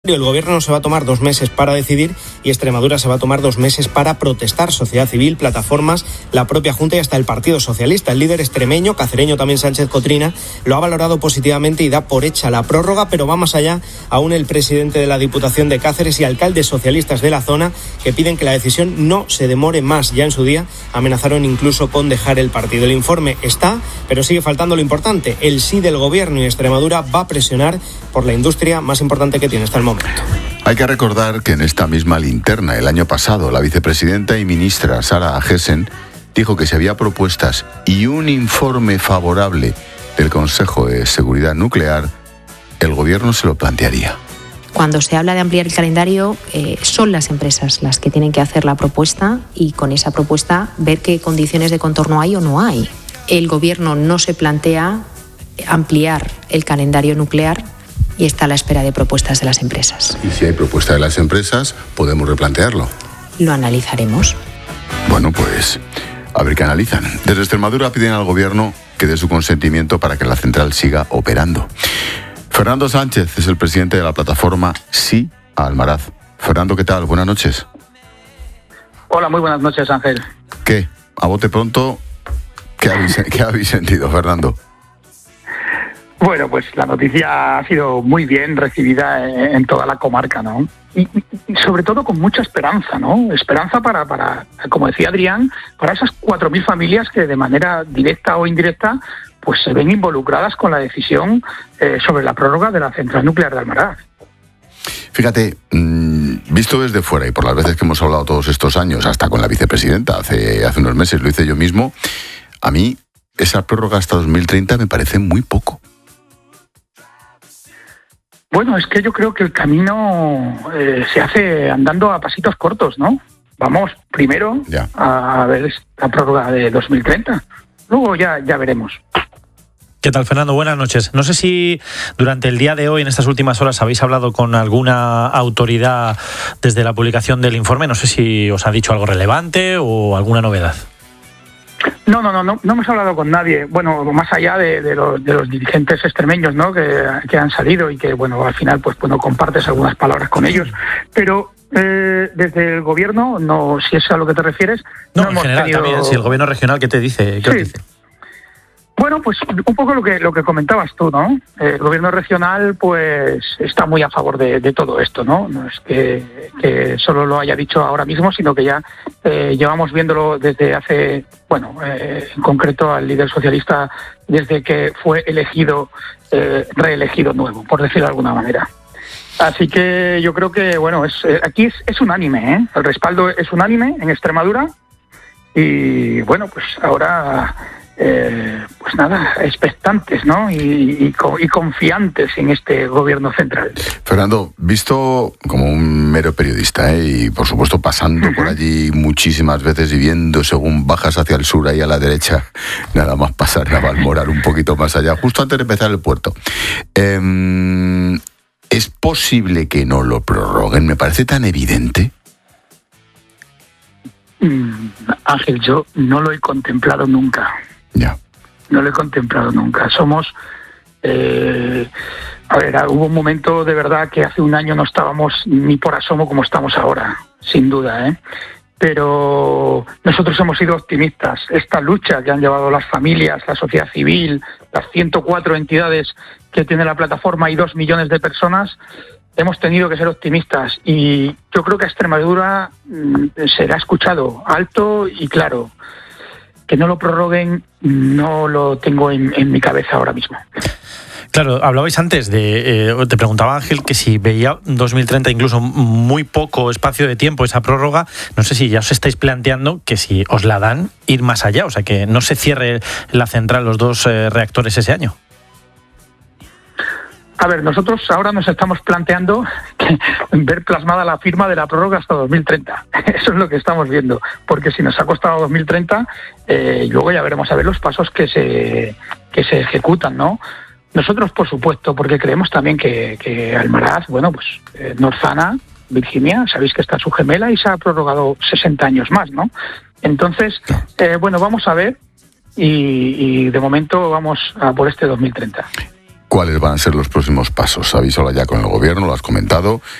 El Gobierno se va a tomar 2 meses para decidir y Extremadura se va a tomar 2 meses para protestar. Sociedad civil, plataformas, la propia Junta y hasta el Partido Socialista. El líder extremeño, cacereño también Sánchez Cotrina, lo ha valorado positivamente y da por hecha la prórroga, pero va más allá. Aún el presidente de la Diputación de Cáceres y alcaldes socialistas de la zona que piden que la decisión no se demore más. Ya en su día amenazaron incluso con dejar el partido. El informe está, pero sigue faltando lo importante. El sí del Gobierno y Extremadura va a presionar por la industria más importante que tiene hasta el momento. Hay que recordar que en esta misma linterna, el año pasado, la vicepresidenta y ministra Sara Agesen dijo que si había propuestas y un informe favorable del Consejo de Seguridad Nuclear, el Gobierno se lo plantearía. Cuando se habla de ampliar el calendario, son las empresas las que tienen que hacer la propuesta y con esa propuesta ver qué condiciones de contorno hay o no hay. El Gobierno no se plantea ampliar el calendario nuclear y está a la espera de propuestas de las empresas. Y si hay propuesta de las empresas, podemos replantearlo. Lo analizaremos. Bueno, pues a ver qué analizan. Desde Extremadura piden al Gobierno que dé su consentimiento para que la central siga operando. Fernando Sánchez es el presidente de la plataforma Sí a Almaraz. Fernando, ¿qué tal? Buenas noches. Hola, muy buenas noches, Ángel. ¿Qué? A bote pronto, ¿qué habéis sentido, Fernando? Bueno, pues la noticia ha sido muy bien recibida en toda la comarca, ¿no? Y sobre todo con mucha esperanza, ¿no? Esperanza para, como decía Adrián, para esas 4.000 familias que de manera directa o indirecta pues se ven involucradas con la decisión sobre la prórroga de la central nuclear de Almaraz. Fíjate, visto desde fuera y por las veces que hemos hablado todos estos años, hasta con la vicepresidenta, hace unos meses lo hice yo mismo, a mí esa prórroga hasta 2030 me parece muy poco. Bueno, es que yo creo que el camino se hace andando a pasitos cortos, ¿no? Vamos primero a ver la prórroga de 2030. Luego ya veremos. ¿Qué tal, Fernando? Buenas noches. No sé si durante el día de hoy, en estas últimas horas, habéis hablado con alguna autoridad desde la publicación del informe. No sé si os ha dicho algo relevante o alguna novedad. No hemos hablado con nadie. Bueno, más allá de los dirigentes extremeños, ¿no? que han salido y que, bueno, al final, pues bueno, compartes algunas palabras con ellos. Pero desde el Gobierno, no, si es a lo que te refieres, no en general tenido... también, si el Gobierno regional, ¿qué te dice? ¿Qué os dice? Bueno, pues un poco lo que comentabas tú, ¿no? El Gobierno regional, pues, está muy a favor de todo esto, ¿no? No es que solo lo haya dicho ahora mismo, sino que ya llevamos viéndolo desde hace, bueno, en concreto al líder socialista desde que fue reelegido nuevo, por decirlo de alguna manera. Así que yo creo que, bueno, aquí es unánime, ¿eh? El respaldo es unánime en Extremadura y, bueno, pues ahora... pues nada, expectantes, ¿no? Y confiantes en este Gobierno central. Fernando, visto como un mero periodista, y por supuesto pasando por allí muchísimas veces y viendo según bajas hacia el sur, ahí a la derecha, nada más pasar a Balmoral un poquito más allá, justo antes de empezar el puerto. ¿Es posible que no lo prorroguen? Me parece tan evidente. Ángel, yo no lo he contemplado nunca. Ya. No lo he contemplado nunca. Somos... hubo un momento de verdad que hace un año no estábamos ni por asomo como estamos ahora, sin duda, ¿eh? Pero nosotros hemos sido optimistas. Esta lucha que han llevado las familias, la sociedad civil, las 104 entidades que tiene la plataforma y 2 millones de personas, hemos tenido que ser optimistas. Y yo creo que a Extremadura será escuchado alto y claro. Que no lo prorroguen no lo tengo en mi cabeza ahora mismo. Claro, hablabais antes te preguntaba Ángel que si veía 2030 incluso muy poco espacio de tiempo esa prórroga, no sé si ya os estáis planteando que si os la dan, ir más allá, o sea que no se cierre la central, los 2 reactores ese año. A ver, nosotros ahora nos estamos planteando ver plasmada la firma de la prórroga hasta 2030. Eso es lo que estamos viendo, porque si nos ha costado 2030, luego ya veremos a ver los pasos que se ejecutan, ¿no? Nosotros, por supuesto, porque creemos también que Almaraz, bueno, pues Norzana, Virginia, sabéis que está su gemela y se ha prorrogado 60 años más, ¿no? Entonces, bueno, vamos a ver y de momento vamos a por este 2030. ¿Cuáles van a ser los próximos pasos? ¿Habéis hablado ya con el Gobierno? ¿Lo has comentado?